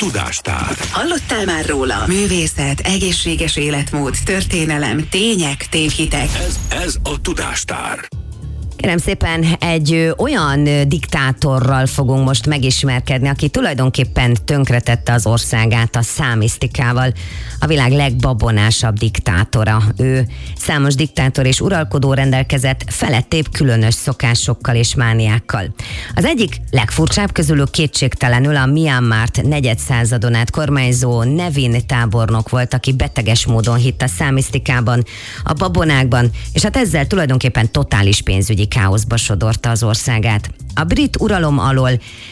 Tudástár. Hallottál már róla? Művészet, egészséges életmód, történelem, tények, tévhitek. Ez a Tudástár. Kérem szépen, egy olyan diktátorral fogunk most megismerkedni, aki tulajdonképpen tönkretette az országát a számisztikával. A világ legbabonásabb diktátora. Ő számos diktátor és uralkodó rendelkezett, felettébb különös szokásokkal és mániákkal. Az egyik legfurcsább közülük kétségtelenül a Myanmart negyedszázadon át kormányzó Nevin tábornok volt, aki beteges módon hitt a számisztikában, a babonákban, és hát ezzel tulajdonképpen totális pénzügyi káoszba sodorta az országát. A brit uralom alól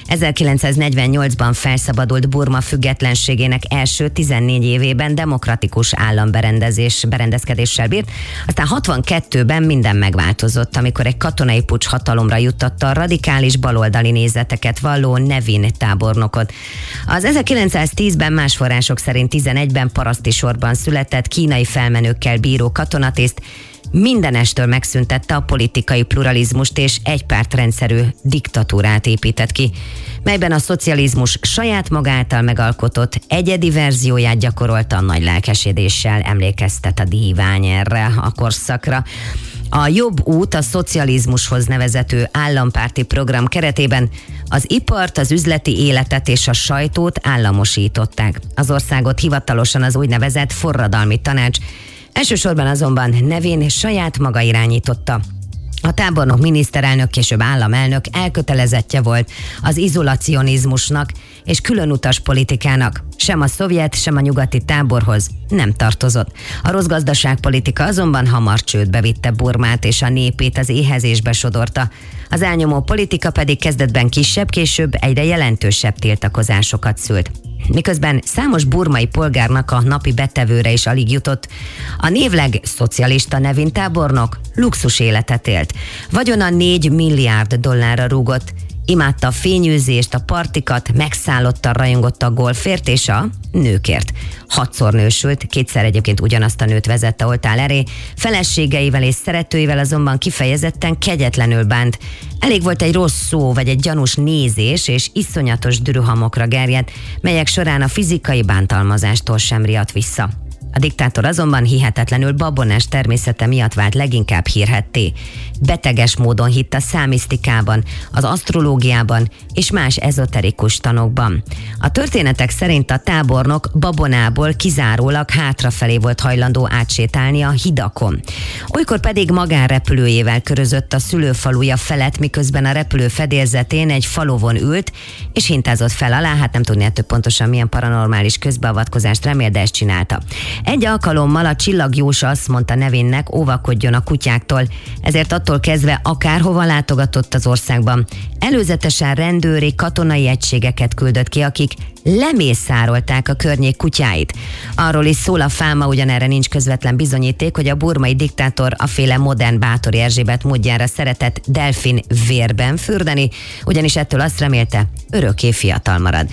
1948-ban felszabadult Burma függetlenségének első 14 évében demokratikus államberendezkedéssel bírt, aztán 62-ben minden megváltozott, amikor egy katonai puccs hatalomra juttatta a radikális baloldali nézeteket valló Nevin tábornokot. Az 1910-ben, más források szerint 11-ben paraszti sorban született kínai felmenőkkel bíró katonatiszt mindenestől megszüntette a politikai pluralizmust és egypártrendszerű diktatúrát épített ki, melyben a szocializmus saját maga által megalkotott egyedi verzióját gyakorolta nagy lelkesedéssel, emlékeztet a dívány erre a korszakra. A Jobb út a szocializmushoz nevezető állampárti program keretében az ipart, az üzleti életet és a sajtót államosították. Az országot hivatalosan az úgynevezett forradalmi tanács, elsősorban azonban Nevin saját maga irányította. A tábornok miniszterelnök, később államelnök elkötelezettje volt az izolacionizmusnak és különutas politikának. Sem a szovjet, sem a nyugati táborhoz nem tartozott. A rossz gazdaságpolitika azonban hamar csődbe vitte Burmát és a népét az éhezésbe sodorta. Az elnyomó politika pedig kezdetben kisebb, később egyre jelentősebb tiltakozásokat szült. Miközben számos burmai polgárnak a napi betevőre is alig jutott, a névleg szocialista Nevin tábornok luxus életet élt. Vagyona 4 milliárd dollárra rúgott, imádta a fényűzést, a partikat, megszállottan rajongott a golfért és a nőkért. 6-szor nősült, 2-szer egyébként ugyanazt a nőt vezette oltál elé, feleségeivel és szeretőivel azonban kifejezetten kegyetlenül bánt. Elég volt egy rossz szó vagy egy gyanús nézés, és iszonyatos dühöhamokra gerjedt, melyek során a fizikai bántalmazástól sem riadt vissza. A diktátor azonban hihetetlenül babonás természete miatt vált leginkább hírhedté. Beteges módon hitt a számisztikában, az asztrológiában és más ezoterikus tanokban. A történetek szerint a tábornok babonából kizárólag hátrafelé volt hajlandó átsétálni a hidakon. Olykor pedig magánrepülőjével körözött a szülőfaluja felett, miközben a repülő fedélzetén egy falovon ült, és hintázott fel alá, hát nem tudni ettől pontosan milyen paranormális közbeavatkozást remél, de ezt csinálta. Egy alkalommal a csillagjós azt mondta Nevinnek, óvakodjon a kutyáktól, ezért attól kezdve akárhova látogatott az országban, előzetesen rendőri, katonai egységeket küldött ki, akik lemészárolták a környék kutyáit. Arról is szól a fáma, ugyanerre nincs közvetlen bizonyíték, hogy a burmai diktátor aféle modern Báthori Erzsébet módjára szeretett delfin vérben fürdeni, ugyanis ettől azt remélte, örökké fiatal marad.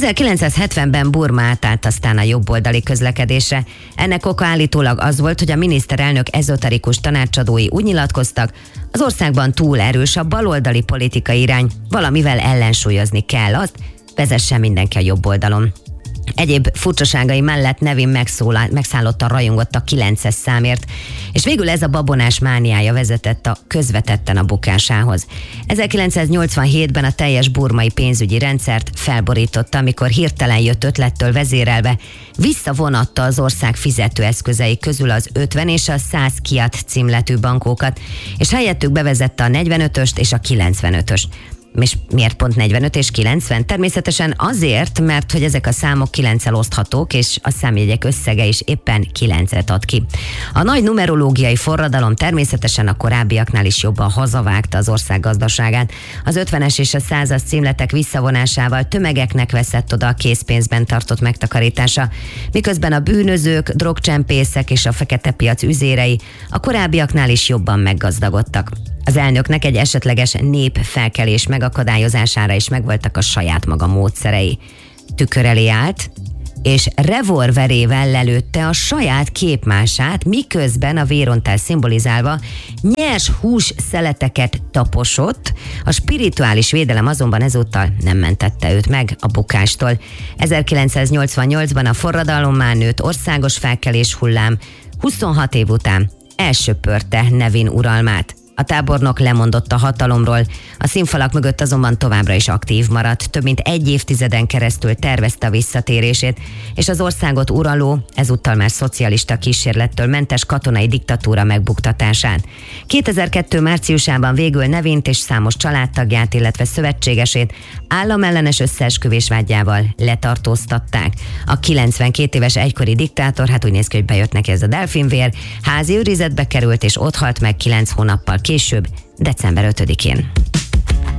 1970-ben Burma átállt aztán a jobboldali közlekedésre. Ennek oka állítólag az volt, hogy a miniszterelnök ezoterikus tanácsadói úgy nyilatkoztak, az országban túl erős a baloldali politikai irány, valamivel ellensúlyozni kell azt, vezessen mindenki a jobb oldalon. Egyéb furcsaságai mellett Nevin megszállottan rajongott a 9-es számért, és végül ez a babonás mániája vezetett közvetetten a bukásához. 1987-ben a teljes burmai pénzügyi rendszert felborította, amikor hirtelen jött ötlettől vezérelve visszavonatta az ország fizetőeszközei közül az 50 és a 100 kiat címletű bankókat, és helyettük bevezette a 45-öst és a 95-öst. És miért pont 45 és 90? Természetesen azért, mert hogy ezek a számok 9-el oszthatók, és a számjegyek összege is éppen 9-et ad ki. A nagy numerológiai forradalom természetesen a korábbiaknál is jobban hazavágta az ország gazdaságát. Az 50-es és a 100-as címletek visszavonásával tömegeknek veszett oda a készpénzben tartott megtakarítása, miközben a bűnözők, drogcsempészek és a fekete piac üzérei a korábbiaknál is jobban meggazdagodtak. Az elnöknek egy esetleges népfelkelés megakadályozására is megvoltak a saját maga módszerei. Tükör elé állt, és revolverével lelőtte a saját képmását, miközben a vérontál szimbolizálva nyers hús szeleteket taposott. A spirituális védelem azonban ezúttal nem mentette őt meg a bukástól. 1988-ban a forradalommá nőtt országos felkelés hullám 26 év után elsöpörte Nevin uralmát. A tábornok lemondott a hatalomról, a színfalak mögött azonban továbbra is aktív maradt, több mint egy évtizeden keresztül tervezte a visszatérését, és az országot uraló, ezúttal már szocialista kísérlettől mentes katonai diktatúra megbuktatásán. 2002. márciusában végül Nevint és számos családtagját, illetve szövetségesét államellenes összeesküvés vágyával letartóztatták. A 92 éves egykori diktátor, hát úgy néz ki, hogy bejött neki ez a delfinvér, házi őrizetbe került és ott halt meg 9 hónappal később, december 5-én.